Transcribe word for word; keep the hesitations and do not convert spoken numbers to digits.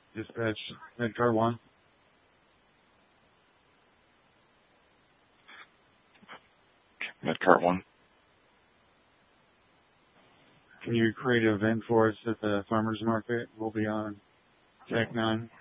Dispatch Medcar one. Medcar one. Can you create an event for us at the farmer's market? We'll be on Tech nine.